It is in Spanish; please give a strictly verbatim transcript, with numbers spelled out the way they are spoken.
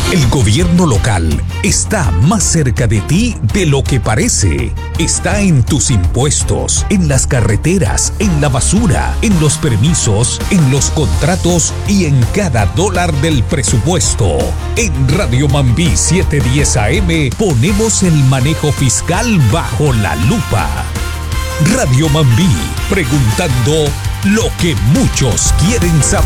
El gobierno local está más cerca de ti de lo que parece. Está en tus impuestos, en las carreteras, en la basura, en los permisos, en los contratos y en cada dólar del presupuesto. En Radio Mambí setecientos diez A M ponemos el manejo fiscal bajo la lupa. Radio Mambí, preguntando lo que muchos quieren saber.